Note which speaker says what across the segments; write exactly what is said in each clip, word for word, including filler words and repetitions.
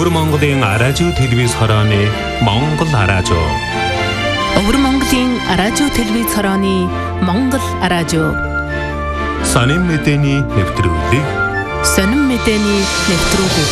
Speaker 1: Өвөр Монголын радио телевиз хорооны Монгол радио.
Speaker 2: Өвөр Монголын радио телевиз хорооны Монгол радио.
Speaker 1: Сонин мэдээний нэвтрүүлэг.
Speaker 2: Сонин мэдээний нэвтрүүлэг.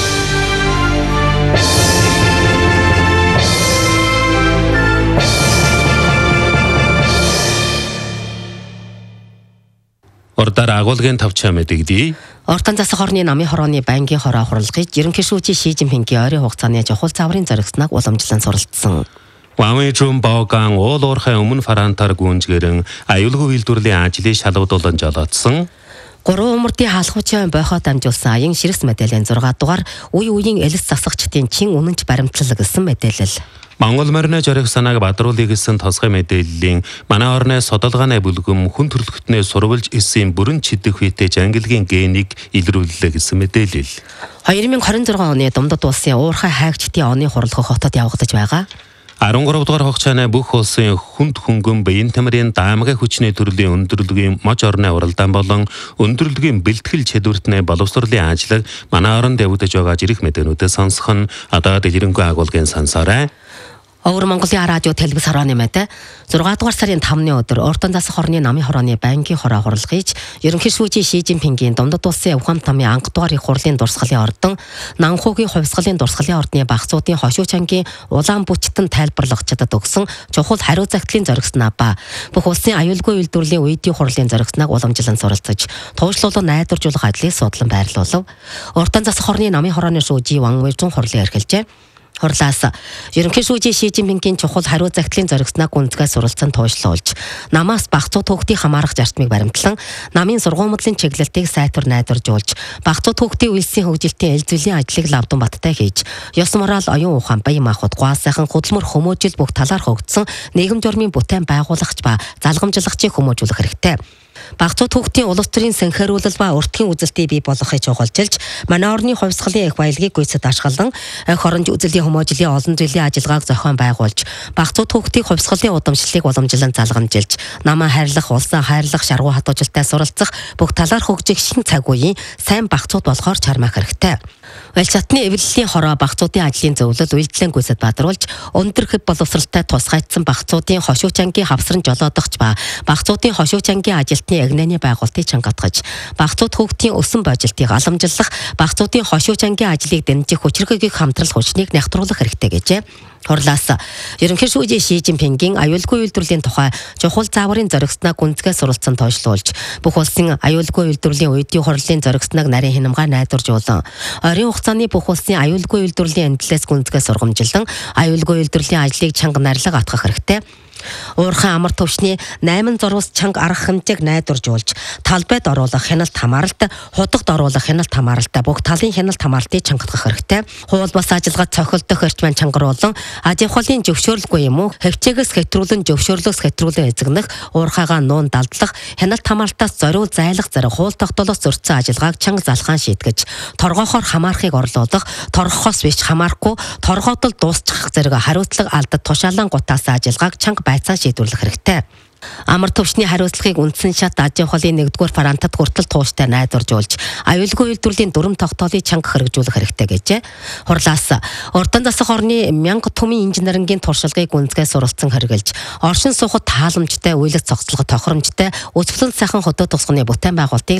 Speaker 1: Ордоор агуулгын тавчаа мэдэгдээ.
Speaker 3: Ортон засаг хорны намын хорооны байнгын хороо хурлыг ерөнхийлөгч Ши Цзиньпингийн ойрын хугацааны чухал цаврын зоригсныг уламжлан суралцсан.
Speaker 1: Вамын Жун Баоган уул уурхай өмнө Фарантар гүнжгэрэн аюулгүй үйлдвэрлэлийн ажлыг шалгуулан жолоодсон.
Speaker 3: Гурван умартын хаалхуучийн бойхоо дамжуулсан аян ширс мэдээллийн зураг дугаар үе үеийн элс засагчдын чин үнэнч баримтлал гэсэн мэдээлэл.
Speaker 1: Монгол морины жориг санааг бадруулъя гэсэн тосгой мэдээллийн манай орны судалгааны бүлгэм хүн төрөлхтний сурвалж эсийн бүрэн чидэх үетэй ангилгийн генийг илрүүллээ гэсэн мэдээлэл.
Speaker 3: две тысячи двадцать шесть оны Дундад улсын уурхай хайгчдын оны хурлах хотод явагдаж байгаа.
Speaker 1: арван гурав дугаар хугацааны бүх улсын хүнд хөнгөн биеийн тамирын даамгай хүчний төрлийн өндөрлөгийн мож орны уралдаан болон өндөрлөгийн бэлтгэл чадвартны боловсролын ажлыг манай оронд явагдаж байгаа жирэх мэдээнүүдэд сонсох нь одоо дэлгэрэнгүй агуулгын сансаарай.
Speaker 3: Өвөр Монголын радио телевиз хорооны мэдээ зургаан дугаар сарын тамны өдөр Ортон засаг хорны намын хорооны байнгын хороо хурлагч ерөнхийлөгч Ши Цзиньпингийн Дундад улсын Ухаан тамийн анх дугаар их хурлын дурсгалын ордон Нанхуугийн хувьсгалын дурсгалын ордны багцуудын хошууч ангийн улаан бүчтэн тайлбарлагчдад өгсөн чухал хариу загтлын зоригснаа ба бүх улсын аюулгүй үйлдвэрлэлийн үеийн хурлын зоригсныг уламжлан суралцаж туушруулан найдваржуулах ажлыг судлан байрлуулав. Ортон засаг хорны намын хорооны шүүжи Ван Вэжун хурлын эрхэлжээ. Хурлаас ерөнхийлөгч Ши Цзиньпингийн чухал хариу загтлын зоригсныг гүнзгий суралцсан тоошлуулж, намаас багцууд хүүхдийг хамаарах зарчмыг баримтлан, намын сургуулимтлын чиглэлтийг сайтар найдваржуулж, багцууд хүүхдийн үйлсийн хөгжилтийн эл зүйлийн ажлыг лавдан баттай хийж, ёс морал оюун ухаан баян махбод гуай сайхан хөдөлмөр хүмүүжил бүх талаар хөгжсөн нийгэм журмын бүтээн байгуулагч ба залгамжлагчийг хүмүүжүүлэх хэрэгтэй. Багцууд хүүхдийн улс төрийн сэнхэрүүлэл ба өртгийн үзэлтийг бий болгохыг чухалчилж, манай орны хувьсгалын их баялагийг гүйцэд ашиглан, хоронж үзэлийн хүмүүжлийн олон зүйлийн ажиллагааг зохион байгуулж, багцууд хүүхдийн хувьсгалын удамшлыг уламжлан залгамжилж, намаа хайрлах, улсаа хайрлах, шаргуу хатуужилтай суралцах, бүх талаар хөгжих шин цаг үеийн сайн багцууд болохоор чармаах хэрэгтэй. Уял чатны эвлэлийн хороо багцуудын ажлын зөвлөл үйлдэлэн гүйцэд бадруулж, өндөр хэв боловсралтай тусгайцсан багцуудын хошууч ангийн хавсран жолоодогч ба багцуудын хошууч ангийн ажилтны агнаны байгуултыг чангатгаж, багцууд хүүхдийн өсөн божилтыг аламжлах, багцуудын хошууч ангийн ажлыг дэмжих хүчирхэг хамтрал хүчнийг нягтруулах хэрэгтэй гэжээ. Хурлаас ерөнхийлөгч Ши Цзиньпингийн аюулгүй үйлдвэрлэлийн тухай чухал зааврын зоригсныг гүнзгий суралцсан тоошлуулж, бүх улсын аюулгүй үйлдвэрлэлийн үеийн хурлын зоригсныг нарийн хянамгай найдваржуулан, ойрын хугацааны бүх улсын аюулгүй үйлдвэрлэлийн энэтлээс гүнзгий сургамжилан, аюулгүй үйлдвэрлэлийн ажлыг чанга нарилга атгах хэрэгтэй. Уурхай амар төвшний найман зурвас чанга арга хэмжээг найдваржуулж, талбайд оруулах хяналт хамааралт, худагд оруулах хяналт хамааралт бүх талын хяналт хамаарлтыг чангатгах хэрэгтэй. Хуул бас ажиллагаа цохилдох эрчмэн чангаруулан, аж ахуйлын зөвшөөрлгүй юм уу, хөвчээгээс хэтрүүлэн зөвшөөрлөөс хэтрүүлэн эзэгнэх, уурхайгаа нуун далдлах, хяналт хамаарлтаас зориул зайлах зэрэг хуул тогтоолоос зөрчсөн ажиллагааг чанга залхаан шийтгэж, торгоохоор хамаарахыг орлуулах, торгохоос биш хамаарахгүй, торгоодол дуусчих зэрэг хариуцлага алдад тушаалан гутаас ажиллагааг чанга байцаан шийдвэрлэх хэрэгтэй. Амар төвшний хариуцлагыг үндсэн шат аж ахуйлын нэгдүгээр фарантад хүртэл тууштай найдваржуулж, аюулгүй үйлдвэрлэлийн дүрм тогтоолыг чанга хэрэгжүүлэх хэрэгтэй гэжээ. Хурлаас Ортон засаг хорны мянга түмэн инженерингийн туршлагыг гүнзгий суралцсан хэрэгжилж, оршин суугад тааламжтай, үйлс цогцлогод тохиромжтой, өсвөлэн сайхан хөдөө тусганы бүтээн байгуулалтыг